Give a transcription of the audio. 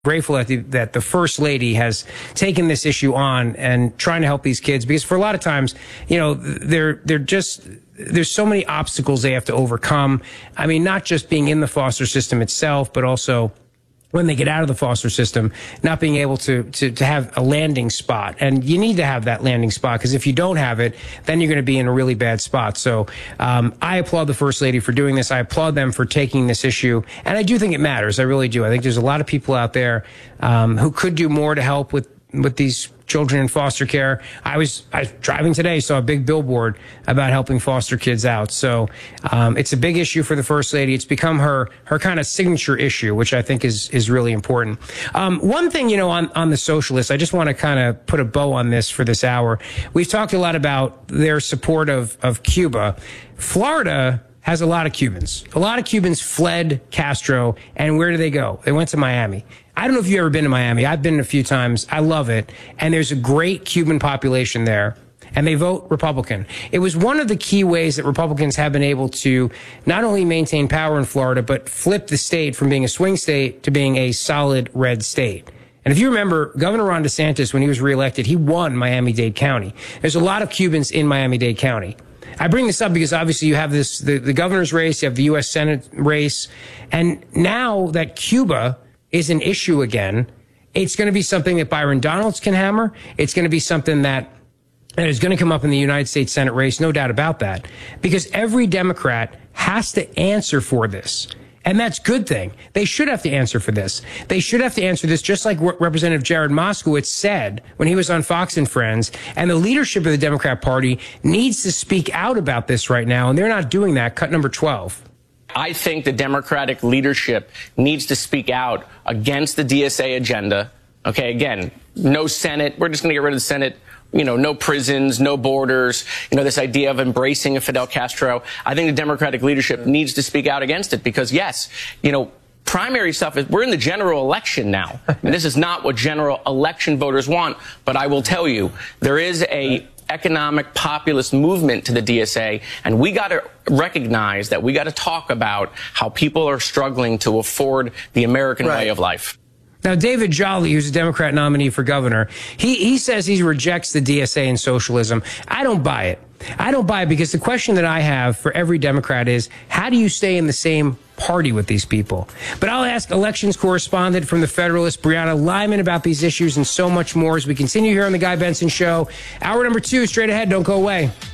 grateful that the First Lady has taken this issue on and trying to help these kids, because for a lot of times, there's so many obstacles they have to overcome. I mean, not just being in the foster system itself, but also when they get out of the foster system, not being able to have a landing spot. And you need to have that landing spot, because if you don't have it, then you're going to be in a really bad spot. So I applaud the First Lady for doing this. I applaud them for taking this issue. And I do think it matters. I really do. I think there's a lot of people out there who could do more to help with these children in foster care. I was driving today, saw a big billboard about helping foster kids out. So it's a big issue for the First Lady. It's become her kind of signature issue, which I think is really important. One thing, on the socialists, I just want to kind of put a bow on this for this hour. We've talked a lot about their support of Cuba. Florida has a lot of Cubans. A lot of Cubans fled Castro, and where do they go? They went to Miami. I don't know if you've ever been to Miami. I've been a few times. I love it. And there's a great Cuban population there, and they vote Republican. It was one of the key ways that Republicans have been able to not only maintain power in Florida, but flip the state from being a swing state to being a solid red state. And if you remember, Governor Ron DeSantis, when he was reelected, he won Miami-Dade County. There's a lot of Cubans in Miami-Dade County. I bring this up because obviously you have the governor's race, you have the U.S. Senate race, and now that Cuba is an issue again, it's going to be something that Byron Donalds can hammer. It's going to be something that is going to come up in the United States Senate race, no doubt about that, because every Democrat has to answer for this. And that's a good thing. They should have to answer for this. They should have to answer this, just like Representative Jared Moskowitz said when he was on Fox and Friends. And the leadership of the Democrat Party needs to speak out about this right now, and they're not doing that. Cut number 12. I think the Democratic leadership needs to speak out against the DSA agenda. Okay, again, no Senate. We're just going to get rid of the Senate. No prisons, no borders, this idea of embracing a Fidel Castro. I think the Democratic leadership needs to speak out against it because, yes, primary stuff is, we're in the general election now. And this is not what general election voters want. But I will tell you, there is a economic populist movement to the DSA, and we got to recognize that. We got to talk about how people are struggling to afford the American way of life. Now, David Jolly, who's a Democrat nominee for governor, he says he rejects the DSA and socialism. I don't buy it. I don't buy it because the question that I have for every Democrat is, how do you stay in the same party with these people? But I'll ask elections correspondent from the Federalist, Brianna Lyman, about these issues and so much more as we continue here on The Guy Benson Show. Hour number 2, straight ahead. Don't go away.